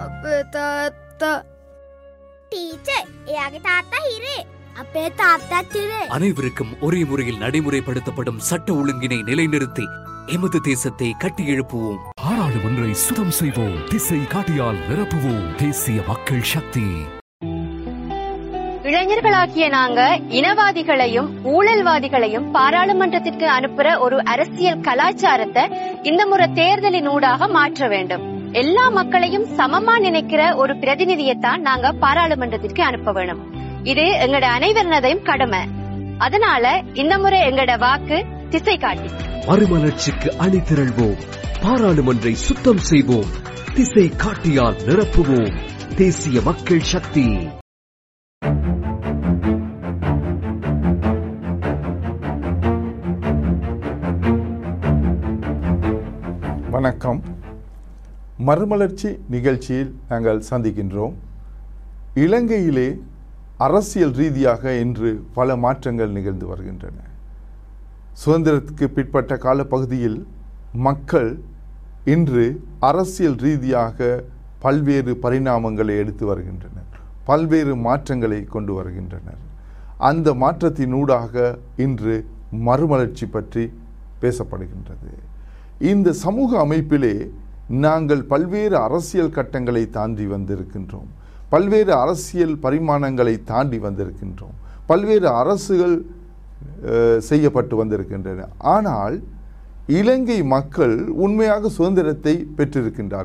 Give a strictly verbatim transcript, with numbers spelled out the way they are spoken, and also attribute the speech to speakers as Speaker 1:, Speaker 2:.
Speaker 1: අපේ තාත්තා
Speaker 2: ටීචර් එයාගේ තාත්තා හිරේ. අපේ තාත්තත් හිරේ.
Speaker 3: அனைவருக்கும் ஒரே முறையில் நடைமுறைப்படுத்தப்படும் சட்ட ஒழுங்கினை நிலைநிறுத்தி எமது தேசத்தை கட்டியெழுப்புவோம்.
Speaker 4: பாராளுமன்றை சுத்தம் செய்வோம், திசை காட்டியால் நிரப்புவோம். தேசிய மக்கள் சக்தி.
Speaker 5: இளைஞர்களாகிய நாங்க இனவாதிகளையும் ஊழல்வாதிகளையும் பாராளுமன்றத்திற்கு அனுப்புற ஒரு அரசியல் கலாச்சாரத்தை இந்த முறை தேர்தலின் ஊடாக மாற்ற வேண்டும். எல்லா மக்களையும் சமமா நினைக்கிற ஒரு பிரதிநிதியைத்தான் நாங்க பாராளுமன்றத்திற்கு அனுப்ப வேணும். இது எங்கட அனைவரினதையும் கடமை. அதனால இந்த முறை எங்கட வாக்கு திசை காட்டி.
Speaker 6: மறுமலர்ச்சிக்கு அணி திரள்வோம், பாராளுமன்றை சுத்தம் செய்வோம், திசை காட்டியால் நிரப்புவோம். தேசிய மக்கள் சக்தி.
Speaker 7: வணக்கம். மறுமலர்ச்சி நிகழ்ச்சியில் நாங்கள் சந்திக்கின்றோம். இலங்கையிலே அரசியல் ரீதியாக இன்று பல மாற்றங்கள் நிகழ்ந்து வருகின்றன. சுதந்திரத்துக்கு பிற்பட்ட காலப்பகுதியில் மக்கள் இன்று அரசியல் ரீதியாக பல்வேறு பரிணாமங்களை எடுத்து வருகின்றனர், பல்வேறு மாற்றங்களை கொண்டு வருகின்றனர். அந்த மாற்றத்தினூடாக இன்று மறுமலர்ச்சி பற்றி பேசப்படுகின்றது. இந்த சமூக அமைப்பிலே நாங்கள் பல்வேறு அரசியல் கட்டங்களை தாண்டி வந்திருக்கின்றோம், பல்வேறு அரசியல் பரிமாணங்களை தாண்டி வந்திருக்கின்றோம், பல்வேறு அரசுகள் செய்யப்பட்டு வந்திருக்கின்றன. ஆனால் இலங்கை மக்கள் உண்மையாக சுதந்திரத்தை பெற்றிருக்கின்றார்கள்.